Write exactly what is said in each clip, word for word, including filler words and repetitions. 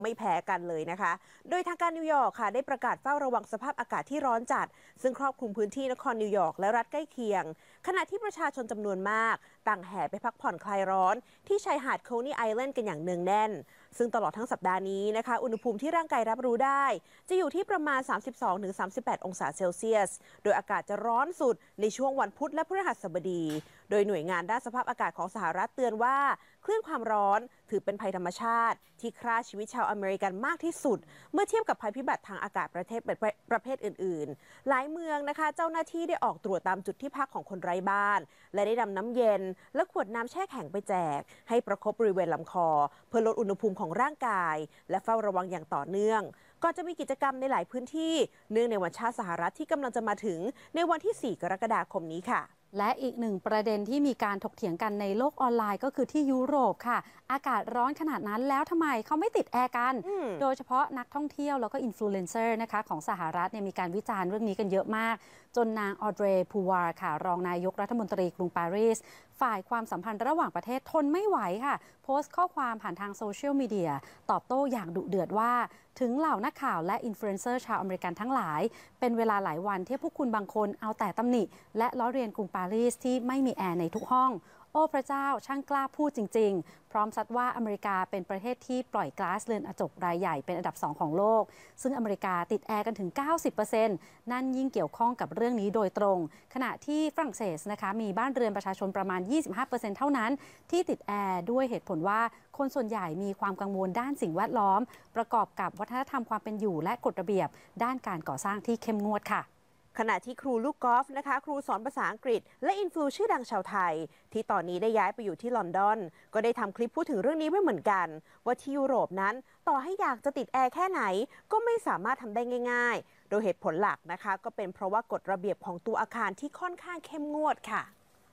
ไม่แพ้กันเลยนะคะ โดยทางการนิวยอร์กค่ะได้ประกาศเฝ้าระวังสภาพอากาศที่ร้อนจัดซึ่งครอบคลุมพื้นที่นครนิวยอร์กและรัฐใกล้เคียงขณะที่ประชาชนจำนวนมากต่างแห่ไปพักผ่อนคลายร้อนที่ชายหาดโคนีไอแลนด์กันอย่างเนืองแน่นซึ่งตลอดทั้งสัปดาห์นี้นะคะอุณหภูมิที่ร่างกายรับรู้ได้จะอยู่ที่ประมาณ สามสิบสองถึงสามสิบแปด องศาเซลเซียสโดยอากาศจะร้อนสุดในช่วงวันพุธและพฤหัสบดีโดยหน่วยงานด้านสภาพอากาศของสหรัฐเตือนว่าคลื่นความร้อนถือเป็นภัยธรรมชาติที่ฆ่าชีวิตชาวอเมริกันมากที่สุดเมื่อเทียบกับภัยพิบัติทางอากาศประเทศประเภทอื่นๆหลายเมืองนะคะเจ้าหน้าที่ได้ออกตรวจตามจุดที่พักของคนไร้บ้านและได้นำน้ำเย็นและขวดน้ำแช่แข็งไปแจกให้ประคบบริเวณลำคอเพื่อลดอุณหภูมิของร่างกายและเฝ้าระวังอย่างต่อเนื่องก่อนจะมีกิจกรรมในหลายพื้นที่เนื่องในวันชาติสหรัฐที่กำลังจะมาถึงในวันที่สี่กรกฎาคมนี้ค่ะและอีกหนึ่งประเด็นที่มีการถกเถียงกันในโลกออนไลน์ก็คือที่ยุโรปค่ะอากาศร้อนขนาดนั้นแล้วทำไมเขาไม่ติดแอร์กันโดยเฉพาะนักท่องเที่ยวแล้วก็อินฟลูเอนเซอร์นะคะของสหรัฐเนี่ยมีการวิจารณ์เรื่องนี้กันเยอะมากจนนางออเดรพูวาร์ค่ะรองนายกรัฐมนตรีกรุงปารีสฝ่ายความสัมพันธ์ระหว่างประเทศทนไม่ไหวค่ะโพสต์ข้อความผ่านทางโซเชียลมีเดียตอบโต้อย่างดุเดือดว่าถึงเหล่านักข่าวและอินฟลูเอนเซอร์ชาวอเมริกันทั้งหลายเป็นเวลาหลายวันที่พวกคุณบางคนเอาแต่ตำหนิและล้อเลียนกรุงปารีสที่ไม่มีแอร์ในทุกห้องโอ้พระเจ้าช่างกล้าพูดจริงๆพร้อมซัดว่าอเมริกาเป็นประเทศที่ปล่อยก๊าซเรือนกระจกรายใหญ่เป็นอันดับสองของโลกซึ่งอเมริกาติดแอร์กันถึง เก้าสิบเปอร์เซ็นต์ นั่นยิ่งเกี่ยวข้องกับเรื่องนี้โดยตรงขณะที่ฝรั่งเศสนะคะมีบ้านเรือนประชาชนประมาณ ยี่สิบห้าเปอร์เซ็นต์ เท่านั้นที่ติดแอร์ด้วยเหตุผลว่าคนส่วนใหญ่มีความกังวลด้านสิ่งแวดล้อมประกอบกับวัฒนธรรมความเป็นอยู่และกฎระเบียบด้านการก่อสร้างที่เข้มงวดค่ะขณะที่ครูลูกกอล์ฟนะคะครูสอนภาษาอังกฤษและอินฟลูชื่อดังชาวไทยที่ตอนนี้ได้ย้ายไปอยู่ที่ลอนดอนก็ได้ทำคลิปพูดถึงเรื่องนี้ไว้เหมือนกันว่าที่ยุโรปนั้นต่อให้อยากจะติดแอร์แค่ไหนก็ไม่สามารถทำได้ง่ายๆโดยเหตุผลหลักนะคะก็เป็นเพราะว่ากฎระเบียบของตัวอาคารที่ค่อนข้างเข้มงวดค่ะ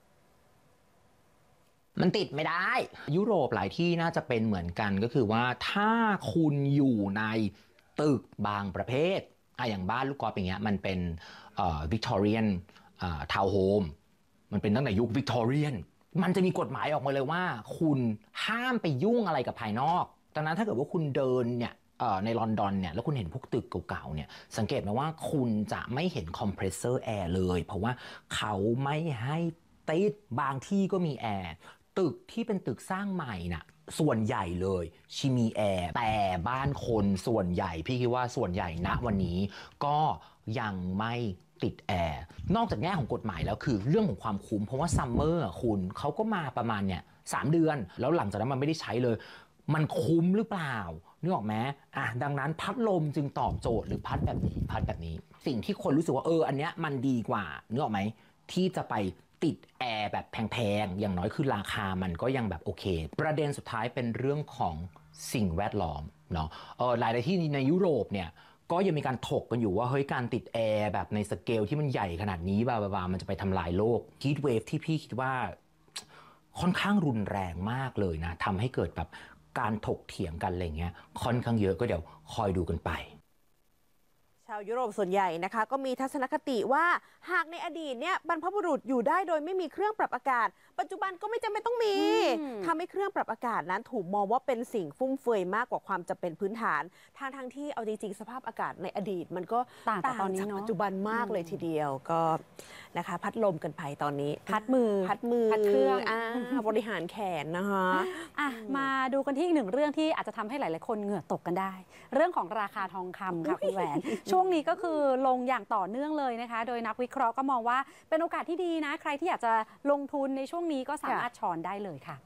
มันติดไม่ได้ยุโรปหลายที่น่าจะเป็นเหมือนกันก็คือว่าถ้าคุณอยู่ในตึกบางประเภทอะอย่างบ้านลูกกอล์ฟอย่างเงี้ยมันเป็นวิกตอเรียนทาวน์โฮมมันเป็นตั้งแต่ยุควิกตอเรียนมันจะมีกฎหมายออกมาเลยว่าคุณห้ามไปยุ่งอะไรกับภายนอกดังนั้นถ้าเกิดว่าคุณเดินเนี่ยในลอนดอนเนี่ยแล้วคุณเห็นพวกตึกเก่าๆเนี่ยสังเกตไหมว่าคุณจะไม่เห็นคอมเพรสเซอร์แอร์เลยเพราะว่าเขาไม่ให้ติดบางที่ก็มีแอร์ตึกที่เป็นตึกสร้างใหม่น่ะส่วนใหญ่เลยชิมีแอร์แต่บ้านคนส่วนใหญ่พี่คิดว่าส่วนใหญ่ณวันนี้ก็ยังไม่ติดแอร์นอกจากแง่ของกฎหมายแล้วคือเรื่องของความคุ้มเพราะว่าซัมเมอร์คุณเขาก็มาประมาณเนี่ยสามเดือนแล้วหลังจากนั้นมันไม่ได้ใช้เลยมันคุ้มหรือเปล่านึกออกไหมอ่ะดังนั้นพัดลมจึงตอบโจทย์หรือพัดแบบนี้พัดแบบนี้สิ่งที่คนรู้สึกว่าเอออันเนี้ยมันดีกว่านึกออกไหมที่จะไปติดแอร์แบบแพงๆอย่างน้อยคือราคามันก็ยังแบบโอเคประเด็นสุดท้ายเป็นเรื่องของสิ่งแวดล้อมเนาะเออหลายๆที่ในยุโรปเนี่ยก็ยังมีการถกกันอยู่ว่าเฮ้ยการติดแอร์แบบในสเกลที่มันใหญ่ขนาดนี้บ้าๆมันจะไปทำลายโลกฮีทเวฟที่พี่คิดว่าค่อนข้างรุนแรงมากเลยนะทำให้เกิดแบบการถกเถียงกันอะไรเงี้ยค่อนข้างเยอะก็เดี๋ยวคอยดูกันไปชาวยุโรปส่วนใหญ่นะคะก็มีทัศนคติว่าหากในอดีตเนี่ยบรรพบุรุษอยู่ได้โดยไม่มีเครื่องปรับอากาศปัจจุบันก็ไม่จำเป็นต้องมีทำให้เครื่องปรับอากาศนั้นถูกมองว่าเป็นสิ่งฟุ่มเฟือยมากกว่าความจำเป็นพื้นฐานทางทางที่เอาจริงๆสภาพอากาศในอดีตมันก็ต่างจากตอนนี้เนาะปัจจุบันมากเลยทีเดียวก็นะคะพัดลมกันไปตอนนี้พัดมือพัดมือพัดเครื่องบริหารแขนนะคะอ่ะมาดูกันที่อีกหนึ่งเรื่องที่อาจจะทำให้หลายๆคนเหงื่อตกกันได้เรื่องของราคาทองคำค่ะคุณแหวนช่วงนี้ก็คือลงอย่างต่อเนื่องเลยนะคะโดยนักวิเคราะห์ก็มองว่าเป็นโอกาสที่ดีนะใครที่อยากจะลงทุนในช่วงนี้ก็สามารถช้อนได้เลยค่ะ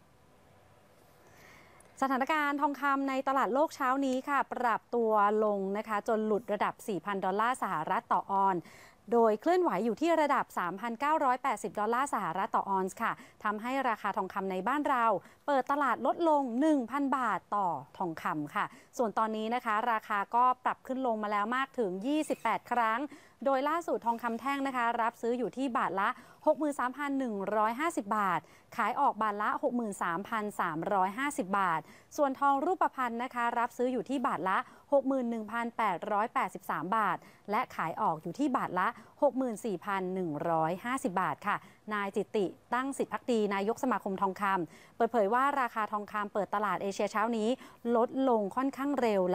สถานการณ์ทองคำในตลาดโลกเช้านี้ค่ะปรับตัวลงนะคะจนหลุดระดับ สี่พัน ดอลลาร์สหรัฐต่อออนซ์โดยเคลื่อนไหวอยู่ที่ระดับ สามพันเก้าร้อยแปดสิบ ดอลลาร์สหรัฐต่อออนซ์ค่ะทำให้ราคาทองคำในบ้านเราเปิดตลาดลดลง หนึ่งพัน บาทต่อทองคำค่ะส่วนตอนนี้นะคะราคาก็ปรับขึ้นลงมาแล้วมากถึงยี่สิบแปดครั้งโดยล่าสุดทองคำแท่งนะคะรับซื้ออยู่ที่บาทละ หกหมื่นสามพันหนึ่งร้อยห้าสิบ บาทขายออกบาทละ หกหมื่นสามพันสามร้อยห้าสิบ บาทส่วนทองรูปพรรณนะคะรับซื้ออยู่ที่บาทละ หกหมื่นหนึ่งพันแปดร้อยแปดสิบสาม บาทและขายออกอยู่ที่บาทละ หกหมื่นสี่พันหนึ่งร้อยห้าสิบ บาทค่ะนายจิตติตั้งสิทธิภักดีนายกสมาคมทองคำเปิดเผยว่าราคาทองคำเปิดตลาดเอเชียเช้านี้ลดลงค่อนข้างเร็ว